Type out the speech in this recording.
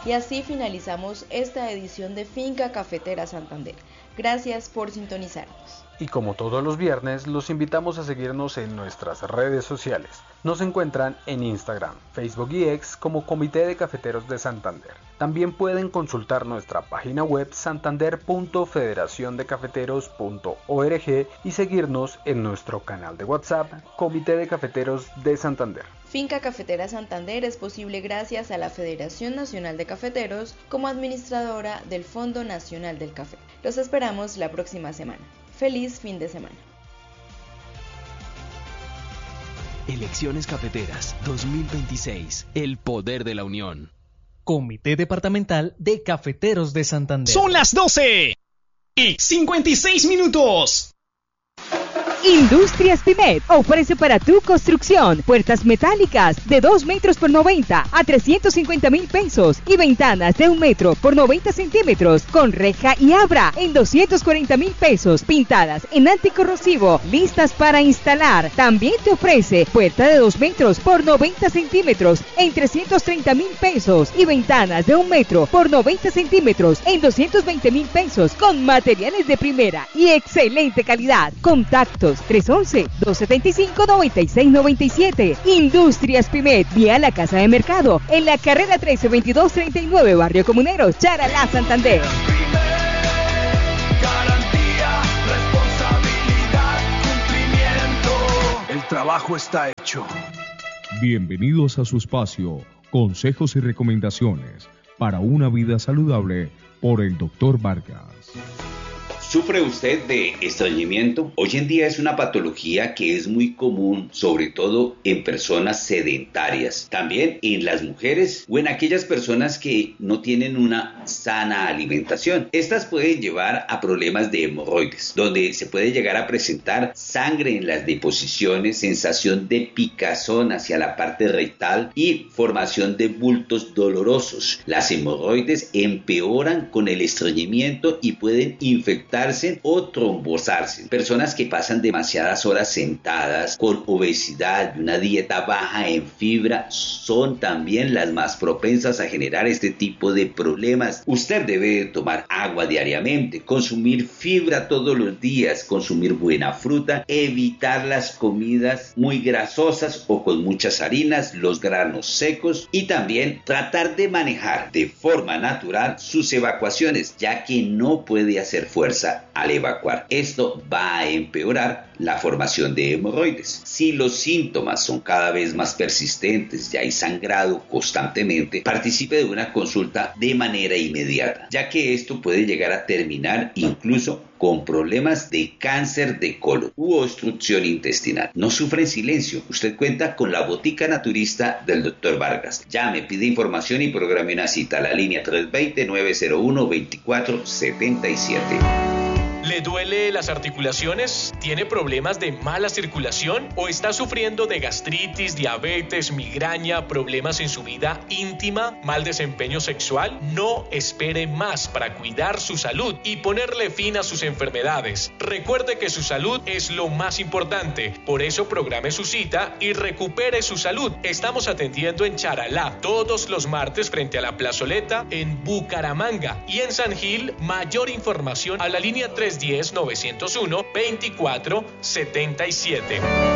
Y así finalizamos esta edición de Finca Cafetera Santander. Gracias por sintonizarnos. Y como todos los viernes, los invitamos a seguirnos en nuestras redes sociales. Nos encuentran en Instagram, Facebook y X como Comité de Cafeteros de Santander. También pueden consultar nuestra página web santander.federaciondecafeteros.org y seguirnos en nuestro canal de WhatsApp, Comité de Cafeteros de Santander. Finca Cafetera Santander es posible gracias a la Federación Nacional de Cafeteros como administradora del Fondo Nacional del Café. Los esperamos la próxima semana. ¡Feliz fin de semana! Elecciones Cafeteras 2026. El poder de la unión. Comité Departamental de Cafeteros de Santander. Son las 12:56. Industrias Pimet ofrece para tu construcción puertas metálicas de 2 metros por 90 a 350,000 pesos y ventanas de 1 metro por 90 centímetros con reja y abra en 240,000 pesos, pintadas en anticorrosivo, listas para instalar. También te ofrece puerta de 2 metros por 90 centímetros en 330,000 pesos y ventanas de 1 metro por 90 centímetros en 220,000 pesos con materiales de primera y excelente calidad. Contactos 311-275-9697. Industrias Pimet, vía la Casa de Mercado, en la carrera 132239, Barrio Comuneros, Charalá, Santander. Garantía, responsabilidad, cumplimiento. El trabajo está hecho. Bienvenidos a su espacio, consejos y recomendaciones para una vida saludable por el Dr. Vargas. ¿Sufre usted de estreñimiento? Hoy en día es una patología que es muy común, sobre todo en personas sedentarias, también en las mujeres o en aquellas personas que no tienen una sana alimentación. Estas pueden llevar a problemas de hemorroides, donde se puede llegar a presentar sangre en las deposiciones, sensación de picazón hacia la parte rectal y formación de bultos dolorosos. Las hemorroides empeoran con el estreñimiento y pueden infectar o trombosarse. Personas que pasan demasiadas horas sentadas con obesidad y una dieta baja en fibra son también las más propensas a generar este tipo de problemas. Usted debe tomar agua diariamente, consumir fibra todos los días, consumir buena fruta, evitar las comidas muy grasosas o con muchas harinas, los granos secos y también tratar de manejar de forma natural sus evacuaciones, ya que no puede hacer fuerza al evacuar. Esto va a empeorar la formación de hemorroides. Si los síntomas son cada vez más persistentes, ya hay sangrado constantemente, participe de una consulta de manera inmediata, ya que esto puede llegar a terminar incluso con problemas de cáncer de colon u obstrucción intestinal. No sufra en silencio. Usted cuenta con la botica naturista del Dr. Vargas. Llame, pide información y programe una cita a la línea 320-901-2477. ¿Le duele las articulaciones? ¿Tiene problemas de mala circulación? ¿O está sufriendo de gastritis, diabetes, migraña, problemas en su vida íntima, mal desempeño sexual? No espere más para cuidar su salud y ponerle fin a sus enfermedades. Recuerde que su salud es lo más importante. Por eso programe su cita y recupere su salud. Estamos atendiendo en Charalá todos los martes frente a la plazoleta en Bucaramanga y en San Gil. Mayor información a la línea 310-901-2477.